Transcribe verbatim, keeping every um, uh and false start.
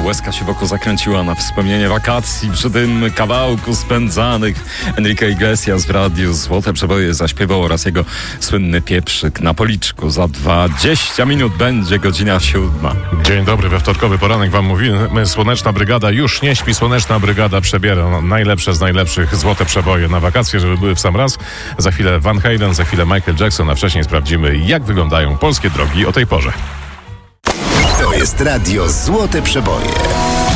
łezka się wokół zakręciła na wspomnienie wakacji przy tym kawałku spędzanych. Enrique Iglesias w radiu Złote Przeboje zaśpiewał oraz jego słynny pieprzyk na policzku. Za dwadzieścia minut będzie godzina siódma. Dzień dobry, we wtorkowy poranek wam mówimy. Słoneczna Brygada już nie śpi. Słoneczna Brygada przebiera najlepsze z najlepszych Złote Przeboje na wakacje, żeby były w sam raz. Za chwilę Van Halen, za chwilę Michael Jackson, a wcześniej sprawdzimy, jak wyglądają polskie drogi o tej porze. To jest radio Złote Przeboje.